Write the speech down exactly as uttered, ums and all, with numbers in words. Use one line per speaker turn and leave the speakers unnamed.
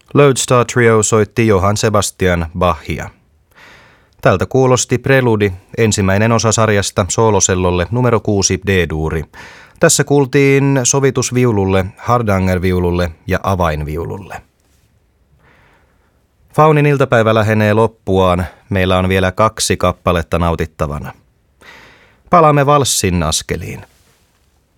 Lodestar Trio soitti Johann Sebastian Bachia. Tältä kuulosti Preludi, ensimmäinen osa sarjasta soolosellolle numero kuusi D-duuri. Tässä kuultiin sovitusviululle, hardanger-viululle ja avainviululle. Faunin iltapäivä lähenee loppuaan. Meillä on vielä kaksi kappaletta nautittavana. Palaamme valssin askeliin.